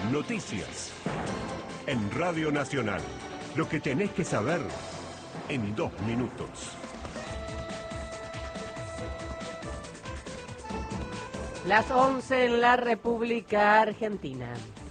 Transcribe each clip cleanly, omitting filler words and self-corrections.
Noticias. En Radio Nacional. Lo que tenés que saber en 2 minutos. Las 11 en la República Argentina.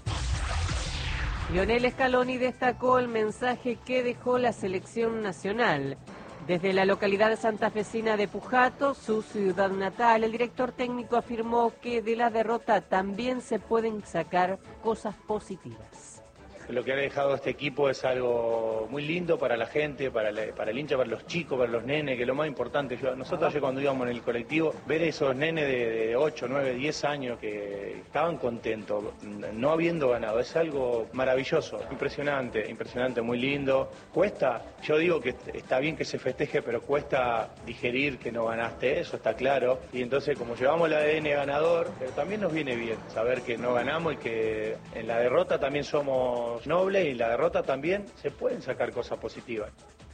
Lionel Scaloni destacó el mensaje que dejó la selección nacional. Desde la localidad santafesina de Pujato, su ciudad natal, el director técnico afirmó que de la derrota también se pueden sacar cosas positivas. Lo que ha dejado este equipo es algo muy lindo para la gente, para el hincha, para los chicos, para los nenes, que es lo más importante. Nosotros ayer cuando íbamos en el colectivo, ver esos nenes de 8, 9, 10 años que estaban contentos, no habiendo ganado, es algo maravilloso, impresionante, muy lindo. Cuesta, yo digo que está bien que se festeje, pero cuesta digerir que no ganaste, eso está claro. Y entonces como llevamos el ADN ganador, pero también nos viene bien saber que no ganamos y que en la derrota también somos noble y la derrota también se pueden sacar cosas positivas.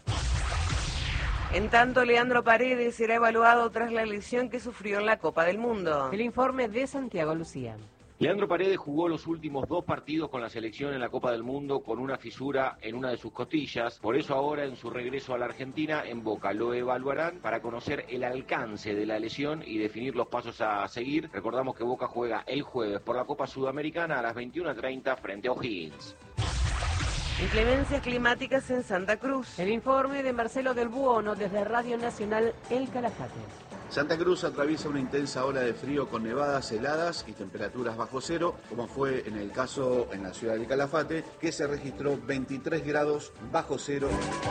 En tanto, Leandro Paredes será evaluado tras la lesión que sufrió en la Copa del Mundo. El informe de Santiago Lucía. Leandro Paredes jugó los últimos 2 partidos con la selección en la Copa del Mundo con una fisura en una de sus costillas. Por eso ahora en su regreso a la Argentina, en Boca lo evaluarán para conocer el alcance de la lesión y definir los pasos a seguir. Recordamos que Boca juega el jueves por la Copa Sudamericana a las 21:30 frente a O'Higgins. Inclemencias climáticas en Santa Cruz. El informe de Marcelo del Buono desde Radio Nacional El Calafate. Santa Cruz atraviesa una intensa ola de frío con nevadas heladas y temperaturas bajo cero, como fue en el caso en la ciudad de Calafate, que se registró 23 grados bajo cero.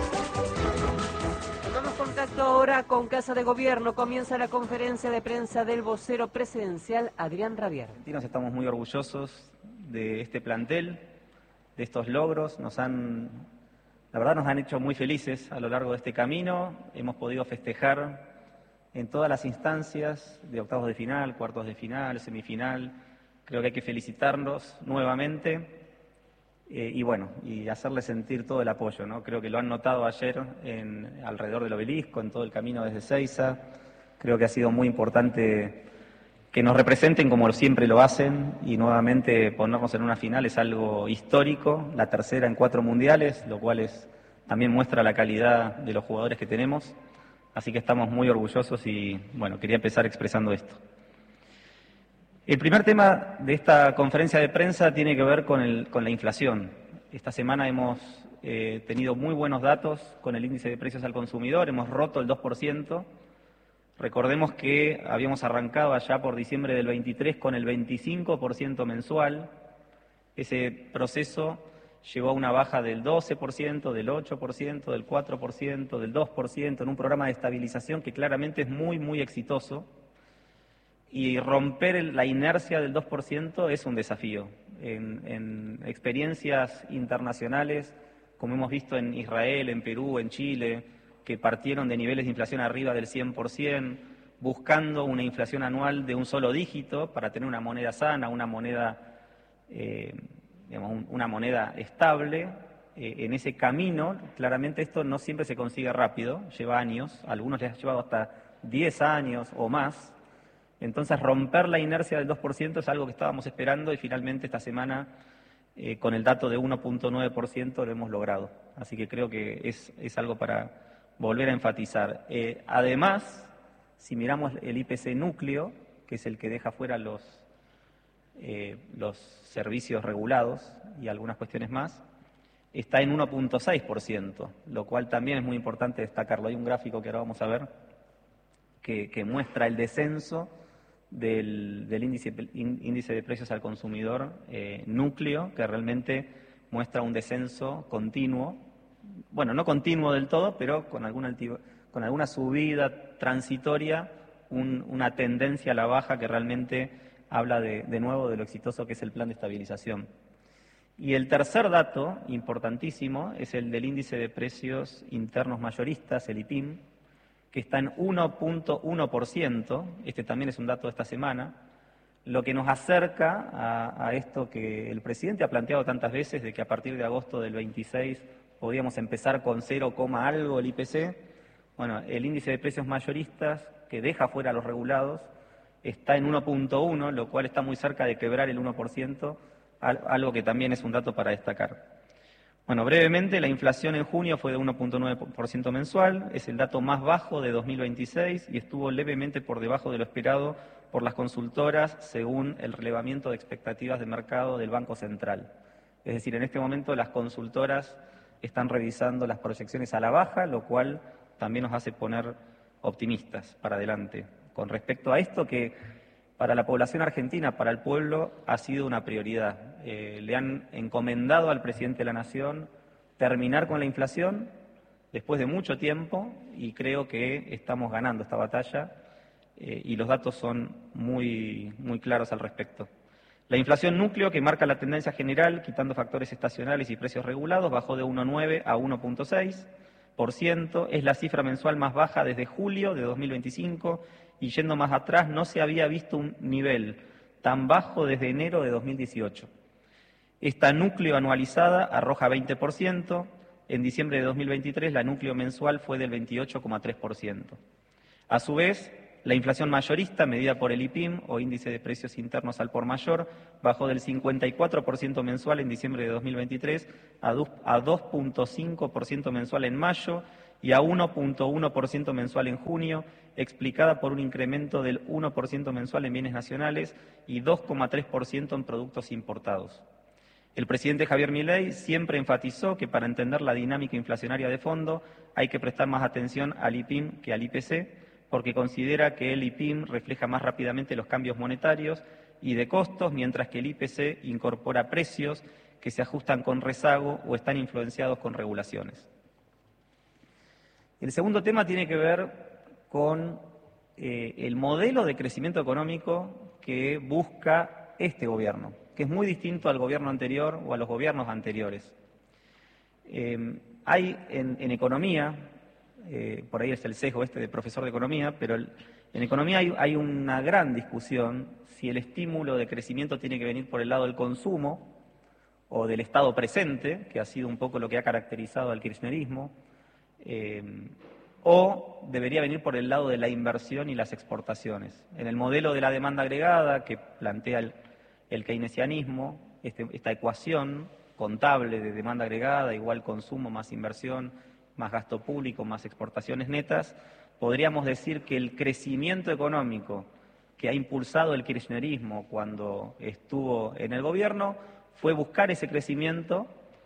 Tomamos contacto ahora con Casa de Gobierno. Comienza la conferencia de prensa del vocero presidencial, Adrián Rabier. Argentinos estamos muy orgullosos de este plantel, de estos logros. La verdad nos han hecho muy felices a lo largo de este camino. Hemos podido festejar en todas las instancias de octavos de final, cuartos de final, semifinal. Creo que hay que felicitarlos nuevamente y hacerles sentir todo el apoyo, ¿no? Creo que lo han notado ayer alrededor del obelisco, en todo el camino desde Seiza. Creo que ha sido muy importante que nos representen como siempre lo hacen y nuevamente ponernos en una final es algo histórico, la tercera en 4 mundiales, lo cual también muestra la calidad de los jugadores que tenemos. Así que estamos muy orgullosos y, quería empezar expresando esto. El primer tema de esta conferencia de prensa tiene que ver con la inflación. Esta semana hemos tenido muy buenos datos con el índice de precios al consumidor, hemos roto el 2%. Recordemos que habíamos arrancado allá por diciembre del 23 con el 25% mensual. Ese proceso llegó a una baja del 12%, del 8%, del 4%, del 2%, en un programa de estabilización que claramente es muy, muy exitoso. Y romper la inercia del 2% es un desafío. En experiencias internacionales, como hemos visto en Israel, en Perú, en Chile, que partieron de niveles de inflación arriba del 100%, buscando una inflación anual de un solo dígito para tener una moneda sana, una moneda estable. En ese camino, claramente esto no siempre se consigue rápido, lleva años, a algunos les ha llevado hasta 10 años o más. Entonces romper la inercia del 2% es algo que estábamos esperando y finalmente esta semana con el dato de 1.9% lo hemos logrado. Así que creo que es algo para volver a enfatizar. Además, si miramos el IPC núcleo, que es el que deja fuera los servicios regulados y algunas cuestiones más, está en 1.6%, lo cual también es muy importante destacarlo. Hay un gráfico que ahora vamos a ver que muestra el descenso del índice de precios al consumidor núcleo, que realmente muestra un descenso continuo, no continuo del todo, pero con alguna subida transitoria, una tendencia a la baja que realmente habla de nuevo de lo exitoso que es el plan de estabilización. Y el tercer dato importantísimo es el del índice de precios internos mayoristas, el IPIM, que está en 1.1%, este también es un dato de esta semana, lo que nos acerca a esto que el presidente ha planteado tantas veces, de que a partir de agosto del 26 podríamos empezar con 0, algo el IPC. El índice de precios mayoristas, que deja fuera a los regulados, está en 1.1, lo cual está muy cerca de quebrar el 1%, algo que también es un dato para destacar. Bueno, brevemente, la inflación en junio fue de 1.9% mensual, es el dato más bajo de 2026 y estuvo levemente por debajo de lo esperado por las consultoras según el relevamiento de expectativas de mercado del Banco Central. Es decir, en este momento las consultoras están revisando las proyecciones a la baja, lo cual también nos hace poner optimistas para adelante. Con respecto a esto que para la población argentina, para el pueblo, ha sido una prioridad. Le han encomendado al presidente de la Nación terminar con la inflación después de mucho tiempo y creo que estamos ganando esta batalla y los datos son muy claros al respecto. La inflación núcleo, que marca la tendencia general, quitando factores estacionales y precios regulados, bajó de 1,9 a 1,6%. Es la cifra mensual más baja desde julio de 2025 y yendo más atrás no se había visto un nivel tan bajo desde enero de 2018. Esta núcleo anualizada arroja 20%. En diciembre de 2023 la núcleo mensual fue del 28,3%. A su vez, la inflación mayorista, medida por el IPIM, o índice de precios internos al por mayor, bajó del 54% mensual en diciembre de 2023 a 2,5% mensual en mayo y a 1,1% mensual en junio, explicada por un incremento del 1% mensual en bienes nacionales y 2,3% en productos importados. El presidente Javier Milei siempre enfatizó que para entender la dinámica inflacionaria de fondo hay que prestar más atención al IPIM que al IPC, porque considera que el IPIM refleja más rápidamente los cambios monetarios y de costos, mientras que el IPC incorpora precios que se ajustan con rezago o están influenciados con regulaciones. El segundo tema tiene que ver con el modelo de crecimiento económico que busca este gobierno, que es muy distinto al gobierno anterior o a los gobiernos anteriores. Hay en economía, por ahí es el sesgo de profesor de economía, pero en economía hay una gran discusión si el estímulo de crecimiento tiene que venir por el lado del consumo o del estado presente, que ha sido un poco lo que ha caracterizado al kirchnerismo, o debería venir por el lado de la inversión y las exportaciones. En el modelo de la demanda agregada que plantea el keynesianismo, esta ecuación contable de demanda agregada igual consumo más inversión, más gasto público, más exportaciones netas, podríamos decir que el crecimiento económico que ha impulsado el kirchnerismo cuando estuvo en el gobierno fue buscar ese crecimiento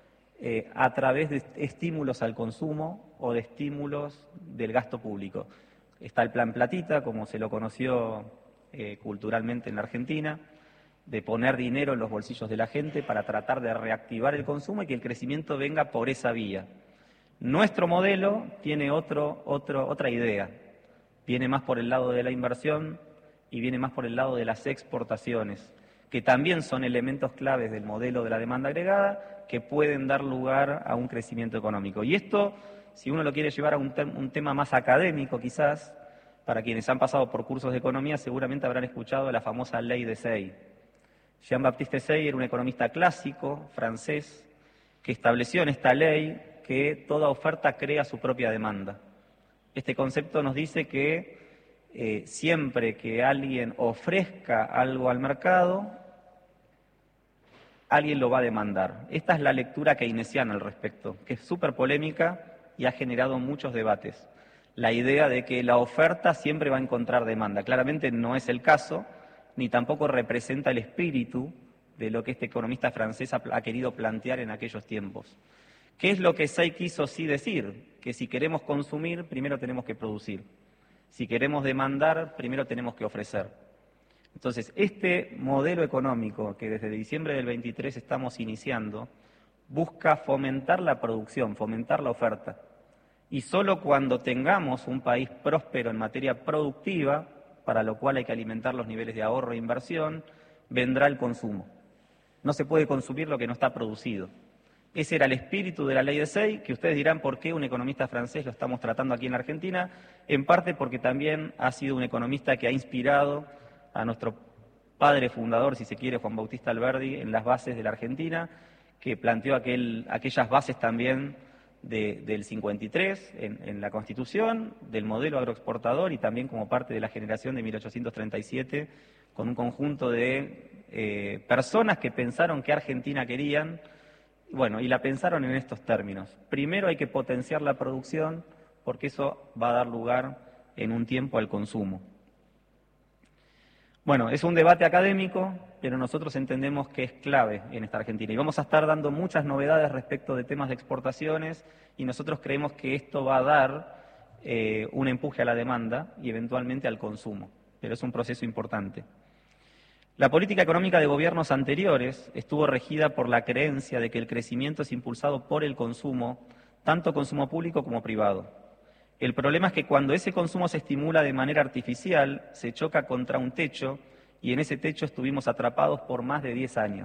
a través de estímulos al consumo o de estímulos del gasto público. Está el Plan Platita, como se lo conoció culturalmente en la Argentina, de poner dinero en los bolsillos de la gente para tratar de reactivar el consumo y que el crecimiento venga por esa vía. Nuestro modelo tiene otra idea, viene más por el lado de la inversión y viene más por el lado de las exportaciones, que también son elementos claves del modelo de la demanda agregada que pueden dar lugar a un crecimiento económico. Y esto, si uno lo quiere llevar a un tema más académico quizás, para quienes han pasado por cursos de economía seguramente habrán escuchado la famosa ley de Say. Jean-Baptiste Say era un economista clásico francés que estableció en esta ley que toda oferta crea su propia demanda. Este concepto nos dice que siempre que alguien ofrezca algo al mercado, alguien lo va a demandar. Esta es la lectura keynesiana al respecto, que es súper polémica y ha generado muchos debates. La idea de que la oferta siempre va a encontrar demanda. Claramente no es el caso, ni tampoco representa el espíritu de lo que este economista francés ha querido plantear en aquellos tiempos. ¿Qué es lo que Say quiso sí decir? Que si queremos consumir, primero tenemos que producir. Si queremos demandar, primero tenemos que ofrecer. Entonces, este modelo económico que desde diciembre del 23 estamos iniciando, busca fomentar la producción, fomentar la oferta. Y solo cuando tengamos un país próspero en materia productiva, para lo cual hay que alimentar los niveles de ahorro e inversión, vendrá el consumo. No se puede consumir lo que no está producido. Ese era el espíritu de la ley de Say, que ustedes dirán por qué un economista francés lo estamos tratando aquí en la Argentina, en parte porque también ha sido un economista que ha inspirado a nuestro padre fundador, si se quiere, Juan Bautista Alberdi, en las bases de la Argentina, que planteó aquellas bases también del 53 en la Constitución, del modelo agroexportador y también como parte de la generación de 1837, con un conjunto de personas que pensaron qué Argentina querían, bueno, y la pensaron en estos términos. Primero hay que potenciar la producción, porque eso va a dar lugar en un tiempo al consumo. Bueno, es un debate académico, pero nosotros entendemos que es clave en esta Argentina. Y vamos a estar dando muchas novedades respecto de temas de exportaciones, y nosotros creemos que esto va a dar un empuje a la demanda y eventualmente al consumo. Pero es un proceso importante. La política económica de gobiernos anteriores estuvo regida por la creencia de que el crecimiento es impulsado por el consumo, tanto consumo público como privado. El problema es que cuando ese consumo se estimula de manera artificial, se choca contra un techo, y en ese techo estuvimos atrapados por más de 10 años.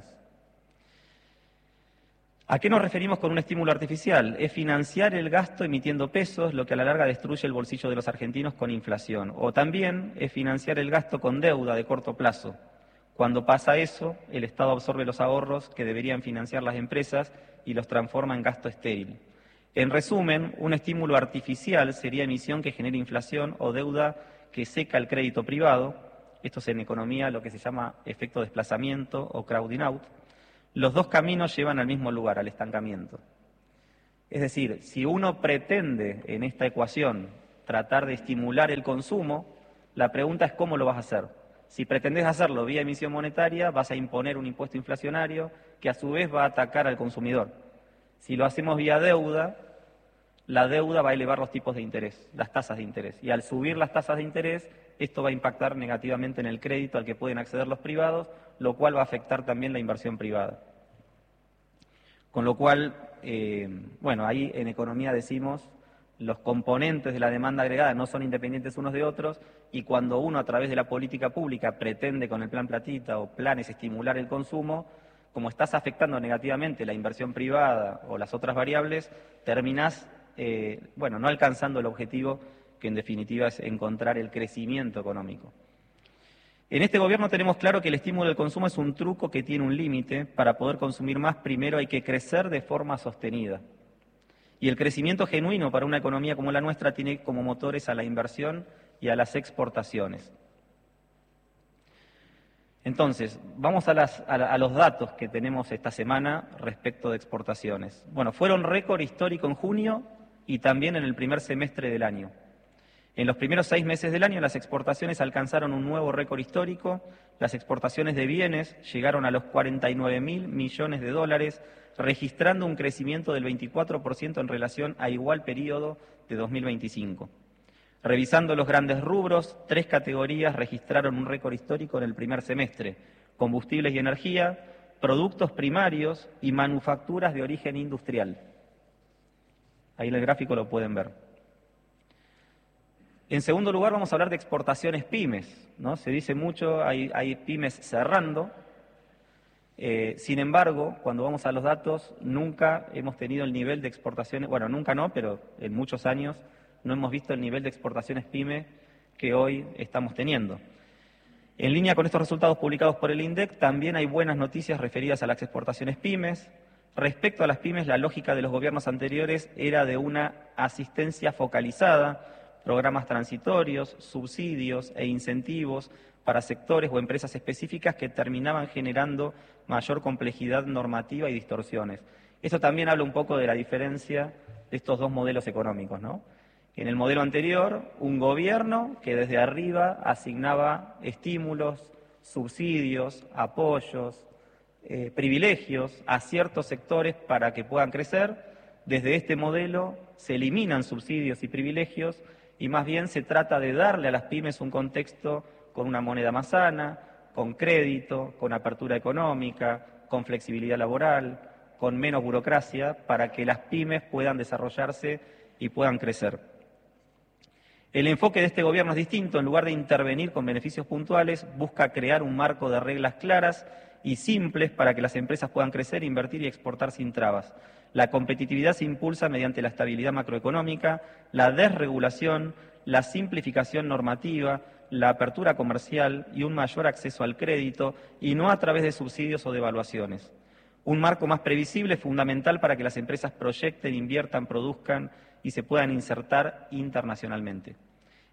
¿A qué nos referimos con un estímulo artificial? Es financiar el gasto emitiendo pesos, lo que a la larga destruye el bolsillo de los argentinos con inflación. O también es financiar el gasto con deuda de corto plazo. Cuando pasa eso, el Estado absorbe los ahorros que deberían financiar las empresas y los transforma en gasto estéril. En resumen, un estímulo artificial sería emisión que genere inflación o deuda que seca el crédito privado. Esto es en economía lo que se llama efecto desplazamiento o crowding out. Los dos caminos llevan al mismo lugar, al estancamiento. Es decir, si uno pretende en esta ecuación tratar de estimular el consumo, la pregunta es cómo lo vas a hacer. Si pretendés hacerlo vía emisión monetaria, vas a imponer un impuesto inflacionario que a su vez va a atacar al consumidor. Si lo hacemos vía deuda, la deuda va a elevar los tipos de interés, las tasas de interés. Y al subir las tasas de interés, esto va a impactar negativamente en el crédito al que pueden acceder los privados, lo cual va a afectar también la inversión privada. Con lo cual, bueno, ahí en economía decimos, los componentes de la demanda agregada no son independientes unos de otros, y cuando uno a través de la política pública pretende con el plan Platita o planes estimular el consumo, como estás afectando negativamente la inversión privada o las otras variables, terminás, bueno, no alcanzando el objetivo que en definitiva es encontrar el crecimiento económico. En este gobierno tenemos claro que el estímulo del consumo es un truco que tiene un límite. Para poder consumir más, primero hay que crecer de forma sostenida. Y el crecimiento genuino para una economía como la nuestra tiene como motores a la inversión y a las exportaciones. Entonces, vamos a los datos que tenemos esta semana respecto de exportaciones. Bueno, fueron récord histórico en junio y también en el primer semestre del año. En los primeros 6 meses del año las exportaciones alcanzaron un nuevo récord histórico. Las exportaciones de bienes llegaron a los 49.000 millones de dólares, registrando un crecimiento del 24% en relación a igual periodo de 2025. Revisando los grandes rubros, 3 categorías registraron un récord histórico en el primer semestre: combustibles y energía, productos primarios y manufacturas de origen industrial. Ahí en el gráfico lo pueden ver. En segundo lugar, vamos a hablar de exportaciones pymes, ¿no? Se dice mucho, hay pymes cerrando. Sin embargo, cuando vamos a los datos, nunca hemos tenido el nivel de exportaciones, bueno, nunca no, pero en muchos años no hemos visto el nivel de exportaciones pyme que hoy estamos teniendo. En línea con estos resultados publicados por el INDEC, también hay buenas noticias referidas a las exportaciones pymes. Respecto a las pymes, la lógica de los gobiernos anteriores era de una asistencia focalizada, programas transitorios, subsidios e incentivos para sectores o empresas específicas que terminaban generando mayor complejidad normativa y distorsiones. Eso también habla un poco de la diferencia de estos dos modelos económicos, ¿no? En el modelo anterior, un gobierno que desde arriba asignaba estímulos, subsidios, apoyos, privilegios a ciertos sectores para que puedan crecer. Desde este modelo se eliminan subsidios y privilegios y más bien se trata de darle a las pymes un contexto con una moneda más sana, con crédito, con apertura económica, con flexibilidad laboral, con menos burocracia, para que las pymes puedan desarrollarse y puedan crecer. El enfoque de este gobierno es distinto. En lugar de intervenir con beneficios puntuales, busca crear un marco de reglas claras y simples para que las empresas puedan crecer, invertir y exportar sin trabas. La competitividad se impulsa mediante la estabilidad macroeconómica, la desregulación, la simplificación normativa, la apertura comercial y un mayor acceso al crédito, y no a través de subsidios o devaluaciones. Un marco más previsible es fundamental para que las empresas proyecten, inviertan, produzcan y se puedan insertar internacionalmente.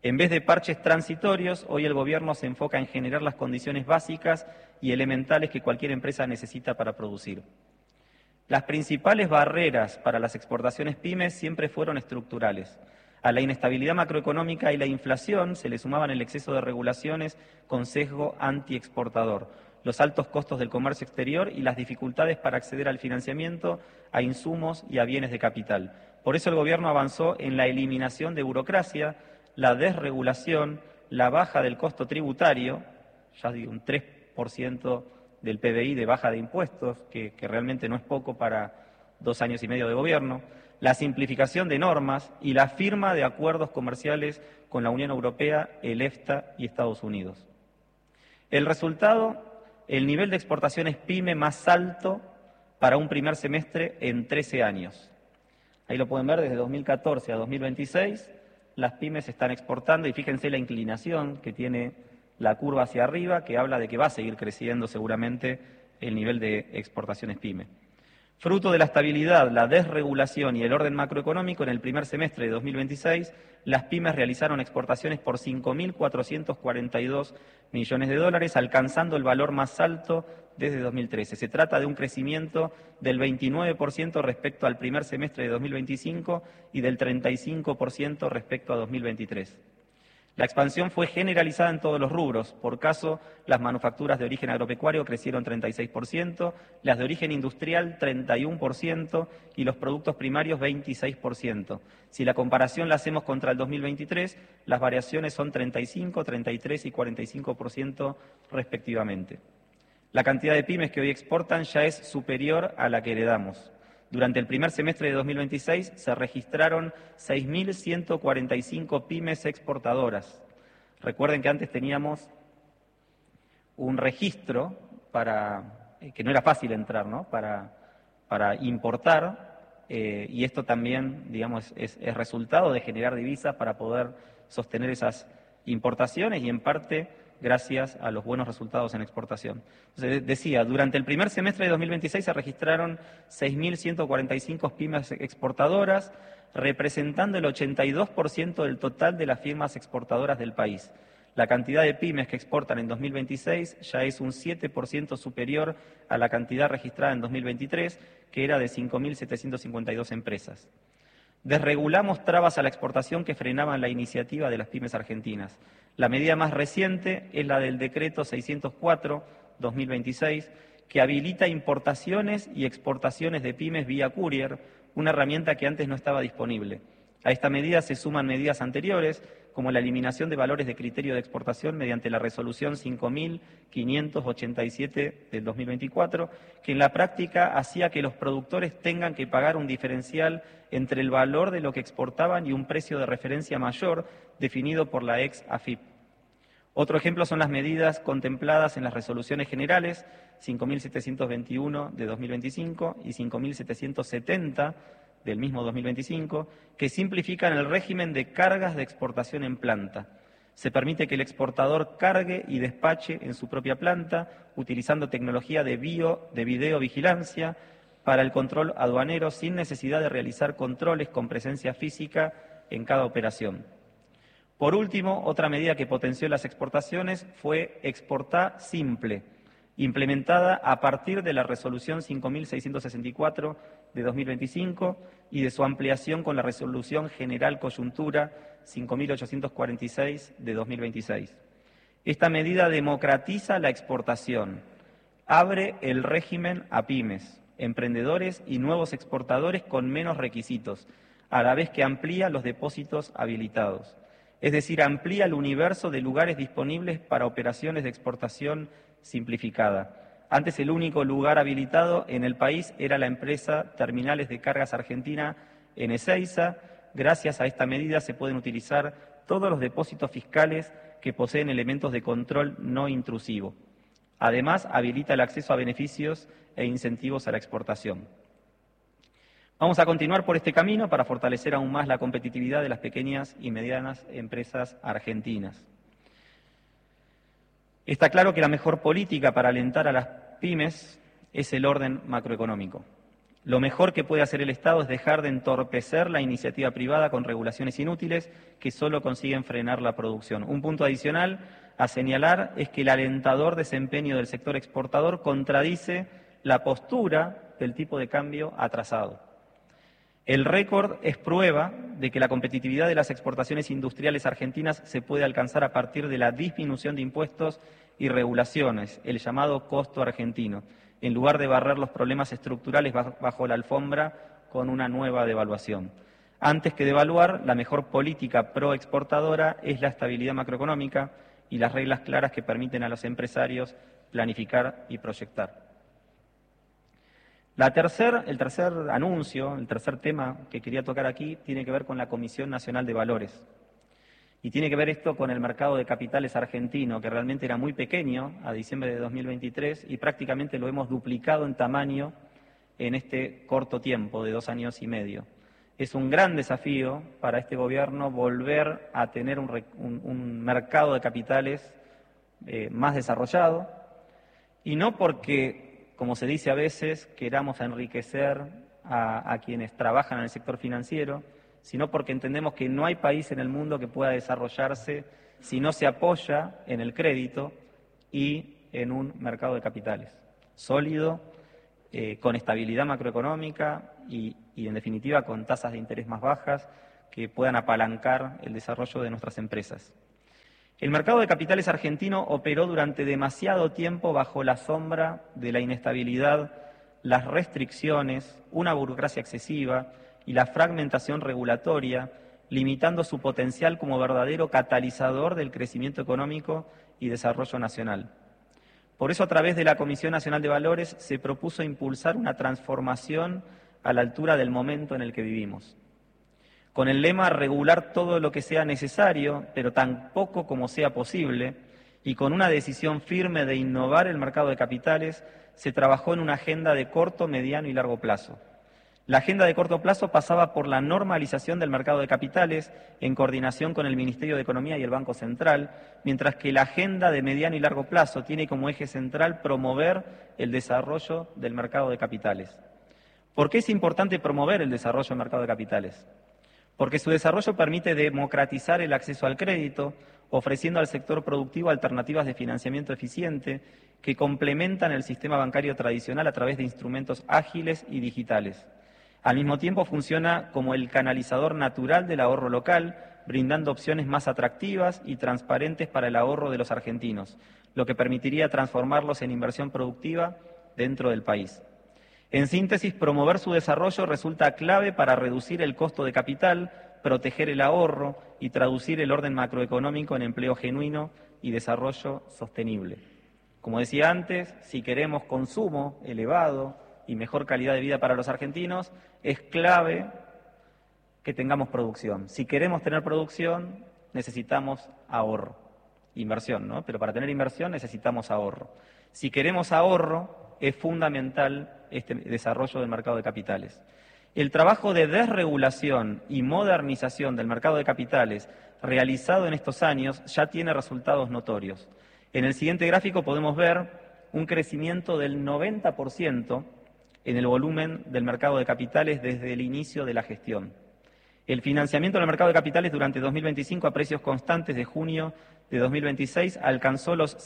En vez de parches transitorios, hoy el Gobierno se enfoca en generar las condiciones básicas y elementales que cualquier empresa necesita para producir. Las principales barreras para las exportaciones pymes siempre fueron estructurales. A la inestabilidad macroeconómica y la inflación se le sumaban el exceso de regulaciones con sesgo antiexportador, los altos costos del comercio exterior y las dificultades para acceder al financiamiento, a insumos y a bienes de capital. Por eso el Gobierno avanzó en la eliminación de burocracia, la desregulación, la baja del costo tributario, ya digo, un 3% del PBI de baja de impuestos, que realmente no es poco para 2 años y medio de gobierno, la simplificación de normas y la firma de acuerdos comerciales con la Unión Europea, el EFTA y Estados Unidos. El resultado, el nivel de exportaciones PYME más alto para un primer semestre en 13 años. Ahí lo pueden ver desde 2014 a 2026. Las pymes están exportando y fíjense la inclinación que tiene la curva hacia arriba, que habla de que va a seguir creciendo seguramente el nivel de exportaciones pyme. Fruto de la estabilidad, la desregulación y el orden macroeconómico, en el primer semestre de 2026, las pymes realizaron exportaciones por 5.442 millones de dólares, alcanzando el valor más alto desde 2013. Se trata de un crecimiento del 29% respecto al primer semestre de 2025 y del 35% respecto a 2023. La expansión fue generalizada en todos los rubros. Por caso, las manufacturas de origen agropecuario crecieron 36%, las de origen industrial 31% y los productos primarios 26%. Si la comparación la hacemos contra el 2023, las variaciones son 35, 33 y 45% respectivamente. La cantidad de pymes que hoy exportan ya es superior a la que heredamos. Durante el primer semestre de 2026 se registraron 6.145 pymes exportadoras. Recuerden que antes teníamos un registro que no era fácil entrar, ¿no? para importar, y esto también, digamos, es resultado de generar divisas para poder sostener esas importaciones y en parte gracias a los buenos resultados en exportación. Entonces, decía, durante el primer semestre de 2026 se registraron 6.145 pymes exportadoras, representando el 82% del total de las firmas exportadoras del país. La cantidad de pymes que exportan en 2026 ya es un 7% superior a la cantidad registrada en 2023, que era de 5.752 empresas. Desregulamos trabas a la exportación que frenaban la iniciativa de las pymes argentinas. La medida más reciente es la del decreto 604/2026, que habilita importaciones y exportaciones de pymes vía courier, una herramienta que antes no estaba disponible. A esta medida se suman medidas anteriores, como la eliminación de valores de criterio de exportación mediante la resolución 5.587 del 2024, que en la práctica hacía que los productores tengan que pagar un diferencial entre el valor de lo que exportaban y un precio de referencia mayor definido por la ex AFIP. Otro ejemplo son las medidas contempladas en las resoluciones generales 5.721 de 2025 y 5.770 del mismo 2025, que simplifican el régimen de cargas de exportación en planta. Se permite que el exportador cargue y despache en su propia planta, utilizando tecnología de videovigilancia para el control aduanero, sin necesidad de realizar controles con presencia física en cada operación. Por último, otra medida que potenció las exportaciones fue Exportá Simple, implementada a partir de la resolución 5.664 de 2025 y de su ampliación con la resolución general coyuntura 5.846 de 2026. Esta medida democratiza la exportación, abre el régimen a pymes, emprendedores y nuevos exportadores con menos requisitos, a la vez que amplía los depósitos habilitados. Es decir, amplía el universo de lugares disponibles para operaciones de exportación simplificada. Antes el único lugar habilitado en el país era la empresa Terminales de Cargas Argentina en Ezeiza. Gracias a esta medida se pueden utilizar todos los depósitos fiscales que poseen elementos de control no intrusivo. Además, habilita el acceso a beneficios e incentivos a la exportación. Vamos a continuar por este camino para fortalecer aún más la competitividad de las pequeñas y medianas empresas argentinas. Está claro que la mejor política para alentar a las pymes es el orden macroeconómico. Lo mejor que puede hacer el Estado es dejar de entorpecer la iniciativa privada con regulaciones inútiles que solo consiguen frenar la producción. Un punto adicional a señalar es que el alentador desempeño del sector exportador contradice la postura del tipo de cambio atrasado. El récord es prueba de que la competitividad de las exportaciones industriales argentinas se puede alcanzar a partir de la disminución de impuestos y regulaciones, el llamado costo argentino, en lugar de barrer los problemas estructurales bajo la alfombra con una nueva devaluación. Antes que devaluar, la mejor política proexportadora es la estabilidad macroeconómica y las reglas claras que permiten a los empresarios planificar y proyectar. El tercer anuncio, el tercer tema que quería tocar aquí tiene que ver con la Comisión Nacional de Valores. Y tiene que ver esto con el mercado de capitales argentino, que realmente era muy pequeño a diciembre de 2023 y prácticamente lo hemos duplicado en tamaño en este corto tiempo de 2 años y medio. Es un gran desafío para este gobierno volver a tener un mercado de capitales más desarrollado, y no porque, como se dice a veces, queramos enriquecer a quienes trabajan en el sector financiero, sino porque entendemos que no hay país en el mundo que pueda desarrollarse si no se apoya en el crédito y en un mercado de capitales sólido, con estabilidad macroeconómica y en definitiva con tasas de interés más bajas que puedan apalancar el desarrollo de nuestras empresas. El mercado de capitales argentino operó durante demasiado tiempo bajo la sombra de la inestabilidad, las restricciones, una burocracia excesiva y la fragmentación regulatoria, limitando su potencial como verdadero catalizador del crecimiento económico y desarrollo nacional. Por eso, a través de la Comisión Nacional de Valores, se propuso impulsar una transformación a la altura del momento en el que vivimos, con el lema regular todo lo que sea necesario, pero tan poco como sea posible, y con una decisión firme de innovar el mercado de capitales, se trabajó en una agenda de corto, mediano y largo plazo. La agenda de corto plazo pasaba por la normalización del mercado de capitales en coordinación con el Ministerio de Economía y el Banco Central, mientras que la agenda de mediano y largo plazo tiene como eje central promover el desarrollo del mercado de capitales. ¿Por qué es importante promover el desarrollo del mercado de capitales? Porque su desarrollo permite democratizar el acceso al crédito, ofreciendo al sector productivo alternativas de financiamiento eficiente que complementan el sistema bancario tradicional a través de instrumentos ágiles y digitales. Al mismo tiempo funciona como el canalizador natural del ahorro local, brindando opciones más atractivas y transparentes para el ahorro de los argentinos, lo que permitiría transformarlos en inversión productiva dentro del país. En síntesis, promover su desarrollo resulta clave para reducir el costo de capital, proteger el ahorro y traducir el orden macroeconómico en empleo genuino y desarrollo sostenible. Como decía antes, si queremos consumo elevado y mejor calidad de vida para los argentinos, es clave que tengamos producción. Si queremos tener producción, necesitamos ahorro, inversión, ¿no? Pero para tener inversión necesitamos ahorro. Si queremos ahorro, es fundamental este desarrollo del mercado de capitales. El trabajo de desregulación y modernización del mercado de capitales realizado en estos años ya tiene resultados notorios. En el siguiente gráfico podemos ver un crecimiento del 90% en el volumen del mercado de capitales desde el inicio de la gestión. El financiamiento del mercado de capitales durante 2025 a precios constantes de junio de 2026 alcanzó los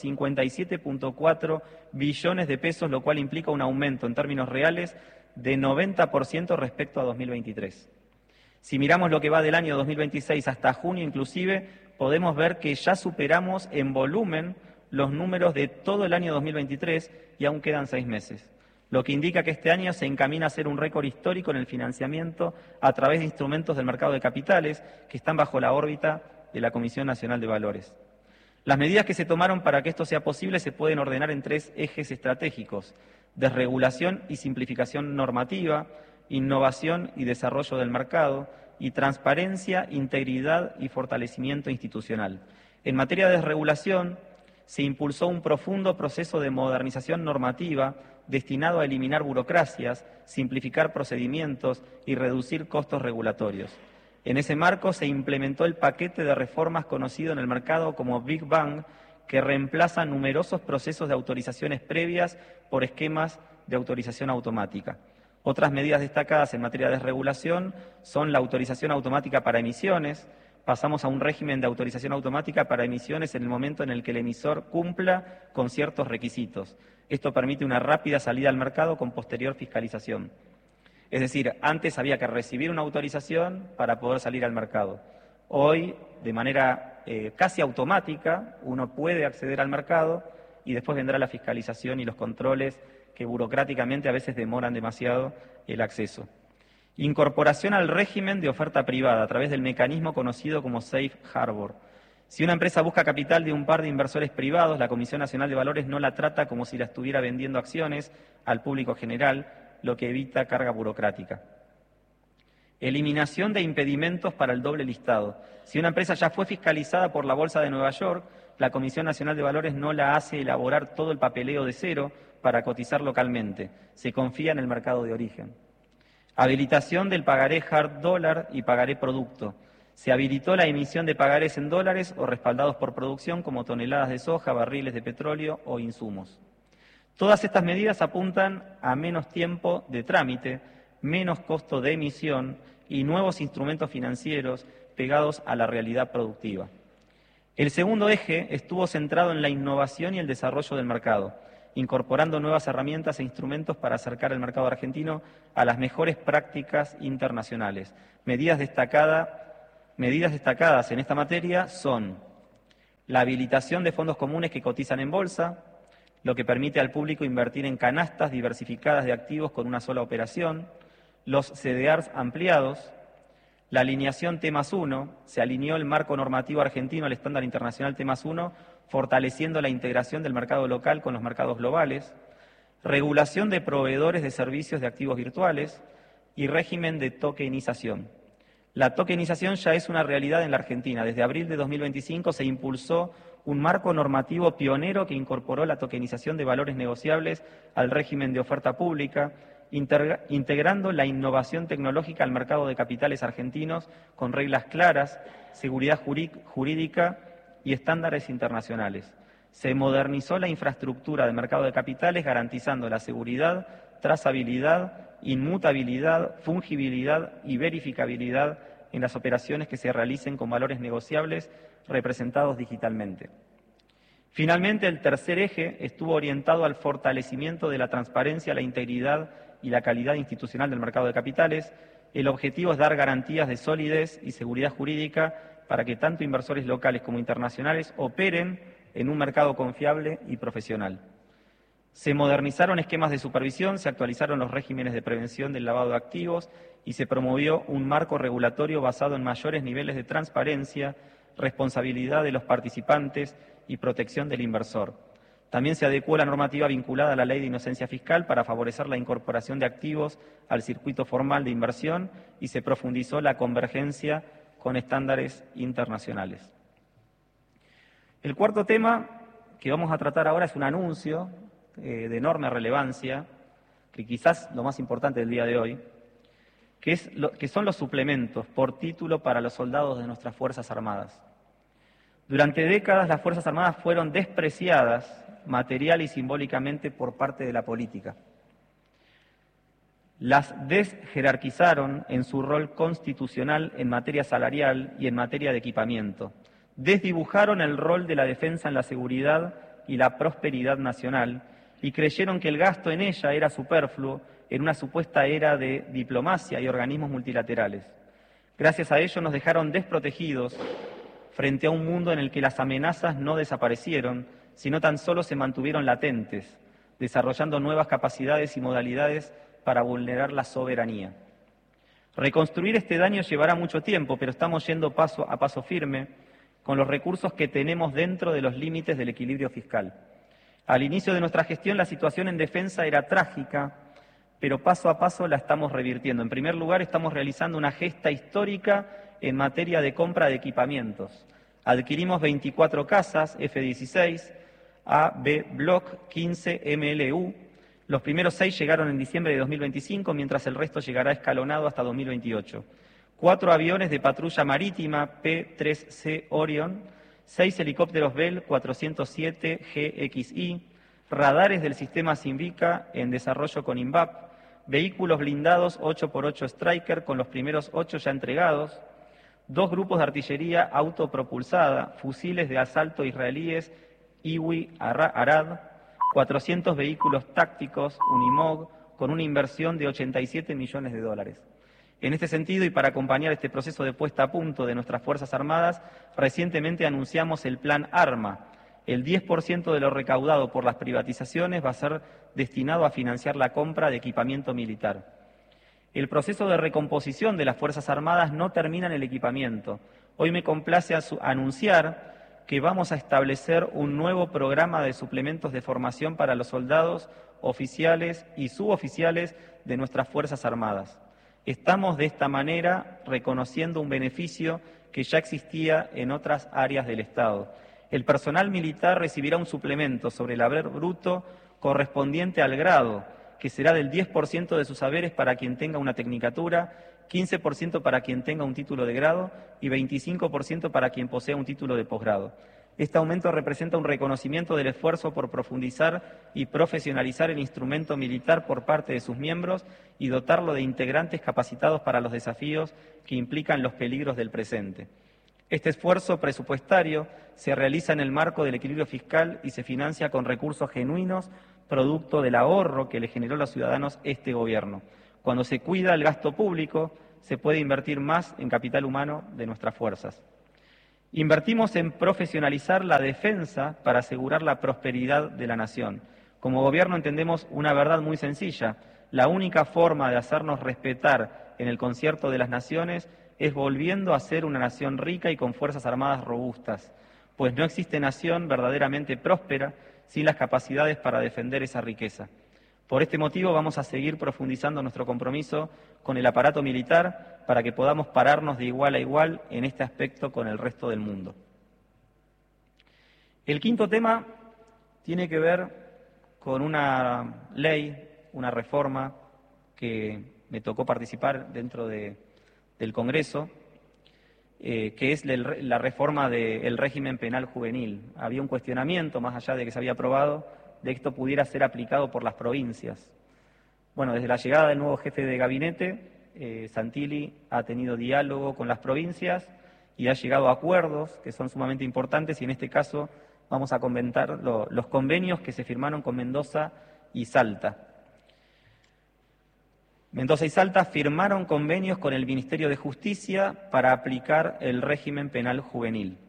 57.4 billones de pesos, lo cual implica un aumento en términos reales de 90% respecto a 2023. Si miramos lo que va del año 2026 hasta junio inclusive, podemos ver que ya superamos en volumen los números de todo el año 2023 y aún quedan 6 meses. Lo que indica que este año se encamina a ser un récord histórico en el financiamiento a través de instrumentos del mercado de capitales que están bajo la órbita de la Comisión Nacional de Valores. Las medidas que se tomaron para que esto sea posible se pueden ordenar en 3 ejes estratégicos: desregulación y simplificación normativa, innovación y desarrollo del mercado, y transparencia, integridad y fortalecimiento institucional. En materia de desregulación, se impulsó un profundo proceso de modernización normativa destinado a eliminar burocracias, simplificar procedimientos y reducir costos regulatorios. En ese marco se implementó el paquete de reformas conocido en el mercado como Big Bang, que reemplaza numerosos procesos de autorizaciones previas por esquemas de autorización automática. Otras medidas destacadas en materia de desregulación son la autorización automática para emisiones. Pasamos a un régimen de autorización automática para emisiones en el momento en el que el emisor cumpla con ciertos requisitos. Esto permite una rápida salida al mercado con posterior fiscalización. Es decir, antes había que recibir una autorización para poder salir al mercado. Hoy, de manera casi automática, uno puede acceder al mercado y después vendrá la fiscalización y los controles que burocráticamente a veces demoran demasiado el acceso. Incorporación al régimen de oferta privada a través del mecanismo conocido como Safe Harbor. Si una empresa busca capital de un par de inversores privados, la Comisión Nacional de Valores no la trata como si la estuviera vendiendo acciones al público general, lo que evita carga burocrática. Eliminación de impedimentos para el doble listado. Si una empresa ya fue fiscalizada por la Bolsa de Nueva York, la Comisión Nacional de Valores no la hace elaborar todo el papeleo de cero para cotizar localmente. Se confía en el mercado de origen. Habilitación del pagaré hard dólar y pagaré producto. Se habilitó la emisión de pagarés en dólares o respaldados por producción como toneladas de soja, barriles de petróleo o insumos. Todas estas medidas apuntan a menos tiempo de trámite, menos costo de emisión y nuevos instrumentos financieros pegados a la realidad productiva. El segundo eje estuvo centrado en la innovación y el desarrollo del mercado, incorporando nuevas herramientas e instrumentos para acercar el mercado argentino a las mejores prácticas internacionales. Medidas destacadas en esta materia son la habilitación de fondos comunes que cotizan en bolsa, lo que permite al público invertir en canastas diversificadas de activos con una sola operación, los CDRs ampliados, la alineación T+1, se alineó el marco normativo argentino al estándar internacional T+1, fortaleciendo la integración del mercado local con los mercados globales, regulación de proveedores de servicios de activos virtuales y régimen de tokenización. La tokenización ya es una realidad en la Argentina. Desde abril de 2025 se impulsó un marco normativo pionero que incorporó la tokenización de valores negociables al régimen de oferta pública, integrando la innovación tecnológica al mercado de capitales argentinos con reglas claras, seguridad jurídica y estándares internacionales. Se modernizó la infraestructura del mercado de capitales garantizando la seguridad, trazabilidad, inmutabilidad, fungibilidad y verificabilidad en las operaciones que se realicen con valores negociables representados digitalmente. Finalmente, el tercer eje estuvo orientado al fortalecimiento de la transparencia, la integridad y la calidad institucional del mercado de capitales. El objetivo es dar garantías de solidez y seguridad jurídica para que tanto inversores locales como internacionales operen en un mercado confiable y profesional. Se modernizaron esquemas de supervisión, se actualizaron los regímenes de prevención del lavado de activos y se promovió un marco regulatorio basado en mayores niveles de transparencia, responsabilidad de los participantes y protección del inversor. También se adecuó la normativa vinculada a la Ley de Inocencia Fiscal para favorecer la incorporación de activos al circuito formal de inversión y se profundizó la convergencia con estándares internacionales. El cuarto tema que vamos a tratar ahora es un anuncio de enorme relevancia, que quizás lo más importante del día de hoy, que son los suplementos por título para los soldados de nuestras Fuerzas Armadas. Durante décadas las Fuerzas Armadas fueron despreciadas material y simbólicamente por parte de la política. Las desjerarquizaron en su rol constitucional en materia salarial y en materia de equipamiento. Desdibujaron el rol de la defensa en la seguridad y la prosperidad nacional y creyeron que el gasto en ella era superfluo en una supuesta era de diplomacia y organismos multilaterales. Gracias a ello nos dejaron desprotegidos frente a un mundo en el que las amenazas no desaparecieron, sino tan solo se mantuvieron latentes, desarrollando nuevas capacidades y modalidades para vulnerar la soberanía. Reconstruir este daño llevará mucho tiempo, pero estamos yendo paso a paso firme con los recursos que tenemos dentro de los límites del equilibrio fiscal. Al inicio de nuestra gestión la situación en defensa era trágica, pero paso a paso la estamos revirtiendo. En primer lugar, estamos realizando una gesta histórica en materia de compra de equipamientos. Adquirimos 24 casas F-16, A-B Block 15 MLU. Los primeros 6 llegaron en diciembre de 2025, mientras el resto llegará escalonado hasta 2028. 4 aviones de patrulla marítima P-3C Orion, 6 helicópteros Bell 407 GXI, radares del sistema Simbica en desarrollo con INVAP, vehículos blindados 8x8 Striker con los primeros 8 ya entregados, 2 grupos de artillería autopropulsada, fusiles de asalto israelíes Iwi Arad, 400 vehículos tácticos Unimog con una inversión de 87 millones de dólares. En este sentido, y para acompañar este proceso de puesta a punto de nuestras Fuerzas Armadas, recientemente anunciamos el Plan ARMA. El 10% de lo recaudado por las privatizaciones va a ser destinado a financiar la compra de equipamiento militar. El proceso de recomposición de las Fuerzas Armadas no termina en el equipamiento. Hoy me complace anunciar que vamos a establecer un nuevo programa de suplementos de formación para los soldados, oficiales y suboficiales de nuestras Fuerzas Armadas. Estamos de esta manera reconociendo un beneficio que ya existía en otras áreas del Estado. El personal militar recibirá un suplemento sobre el haber bruto correspondiente al grado, que será del 10% de sus saberes para quien tenga una tecnicatura, 15% para quien tenga un título de grado y 25% para quien posea un título de posgrado. Este aumento representa un reconocimiento del esfuerzo por profundizar y profesionalizar el instrumento militar por parte de sus miembros y dotarlo de integrantes capacitados para los desafíos que implican los peligros del presente. Este esfuerzo presupuestario se realiza en el marco del equilibrio fiscal y se financia con recursos genuinos, producto del ahorro que le generó a los ciudadanos este gobierno. Cuando se cuida el gasto público, se puede invertir más en capital humano de nuestras fuerzas. Invertimos en profesionalizar la defensa para asegurar la prosperidad de la nación. Como gobierno entendemos una verdad muy sencilla: la única forma de hacernos respetar en el concierto de las naciones es volviendo a ser una nación rica y con fuerzas armadas robustas, pues no existe nación verdaderamente próspera sin las capacidades para defender esa riqueza. Por este motivo vamos a seguir profundizando nuestro compromiso con el aparato militar para que podamos pararnos de igual a igual en este aspecto con el resto del mundo. El quinto tema tiene que ver con una ley, una reforma que me tocó participar dentro del Congreso, que es la reforma del régimen penal juvenil. Había un cuestionamiento, más allá de que se había aprobado, de que esto pudiera ser aplicado por las provincias. Bueno, desde la llegada del nuevo jefe de gabinete, Santilli ha tenido diálogo con las provincias y ha llegado a acuerdos que son sumamente importantes, y en este caso vamos a comentar los convenios que se firmaron con Mendoza y Salta. Mendoza y Salta firmaron convenios con el Ministerio de Justicia para aplicar el régimen penal juvenil.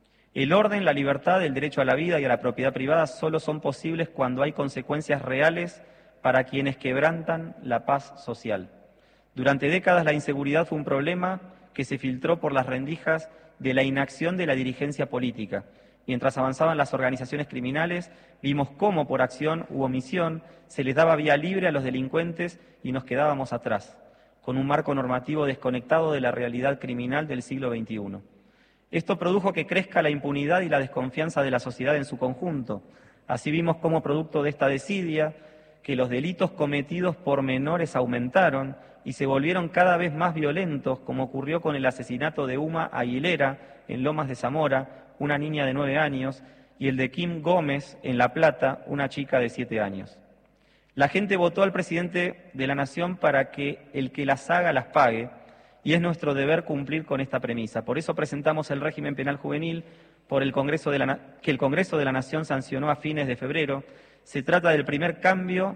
El orden, la libertad, el derecho a la vida y a la propiedad privada solo son posibles cuando hay consecuencias reales para quienes quebrantan la paz social. Durante décadas la inseguridad fue un problema que se filtró por las rendijas de la inacción de la dirigencia política. Mientras avanzaban las organizaciones criminales, vimos cómo por acción u omisión se les daba vía libre a los delincuentes y nos quedábamos atrás, con un marco normativo desconectado de la realidad criminal del siglo XXI. Esto produjo que crezca la impunidad y la desconfianza de la sociedad en su conjunto. Así vimos cómo, producto de esta desidia, que los delitos cometidos por menores aumentaron y se volvieron cada vez más violentos, como ocurrió con el asesinato de Uma Aguilera en Lomas de Zamora, una niña de 9 años, y el de Kim Gómez en La Plata, una chica de 7 años. La gente votó al presidente de la Nación para que el que las haga las pague, y es nuestro deber cumplir con esta premisa. Por eso presentamos el régimen penal juvenil que el Congreso de la Nación sancionó a fines de febrero. Se trata del primer cambio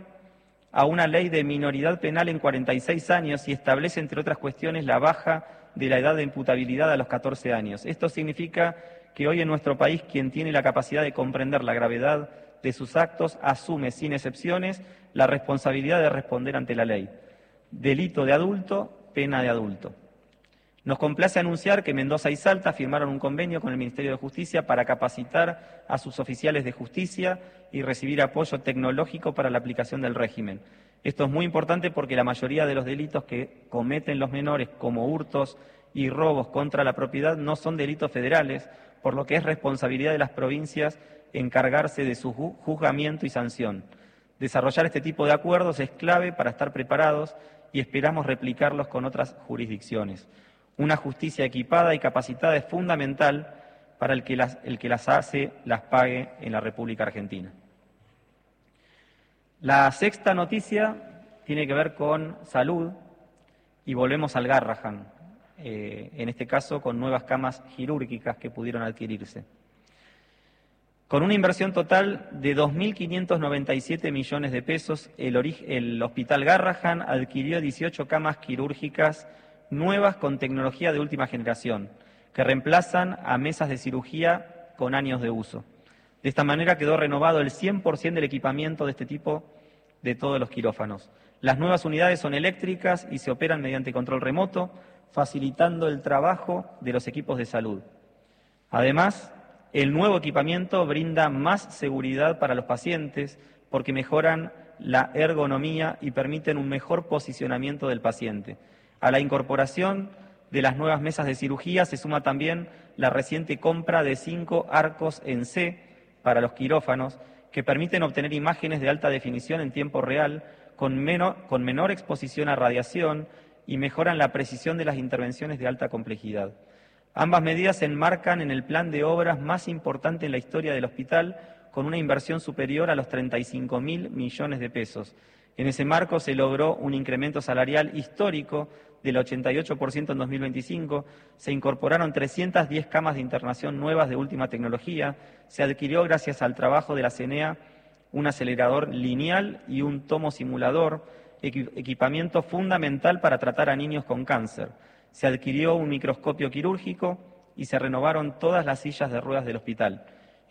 a una ley de minoridad penal en 46 años y establece, entre otras cuestiones, la baja de la edad de imputabilidad a los 14 años. Esto significa que hoy en nuestro país quien tiene la capacidad de comprender la gravedad de sus actos asume sin excepciones la responsabilidad de responder ante la ley. Delito de adulto, pena de adulto. Nos complace anunciar que Mendoza y Salta firmaron un convenio con el Ministerio de Justicia para capacitar a sus oficiales de justicia y recibir apoyo tecnológico para la aplicación del régimen. Esto es muy importante porque la mayoría de los delitos que cometen los menores, como hurtos y robos contra la propiedad, no son delitos federales, por lo que es responsabilidad de las provincias encargarse de su juzgamiento y sanción. Desarrollar este tipo de acuerdos es clave para estar preparados y esperamos replicarlos con otras jurisdicciones. Una justicia equipada y capacitada es fundamental para el que las hace, las pague en la República Argentina. La sexta noticia tiene que ver con salud y volvemos al Garrahan, en este caso con nuevas camas quirúrgicas que pudieron adquirirse. Con una inversión total de 2.597 millones de pesos, el Hospital Garrahan adquirió 18 camas quirúrgicas nuevas con tecnología de última generación, que reemplazan a mesas de cirugía con años de uso. De esta manera quedó renovado el 100% del equipamiento de este tipo de todos los quirófanos. Las nuevas unidades son eléctricas y se operan mediante control remoto, facilitando el trabajo de los equipos de salud. Además, el nuevo equipamiento brinda más seguridad para los pacientes porque mejoran la ergonomía y permiten un mejor posicionamiento del paciente. A la incorporación de las nuevas mesas de cirugía se suma también la reciente compra de 5 arcos en C para los quirófanos que permiten obtener imágenes de alta definición en tiempo real con menor exposición a radiación y mejoran la precisión de las intervenciones de alta complejidad. Ambas medidas se enmarcan en el plan de obras más importante en la historia del hospital, con una inversión superior a los 35.000 millones de pesos. En ese marco se logró un incremento salarial histórico del 88% en 2025, se incorporaron 310 camas de internación nuevas de última tecnología, se adquirió gracias al trabajo de la CENEA un acelerador lineal y un tomo simulador, equipamiento fundamental para tratar a niños con cáncer. Se adquirió un microscopio quirúrgico y se renovaron todas las sillas de ruedas del hospital.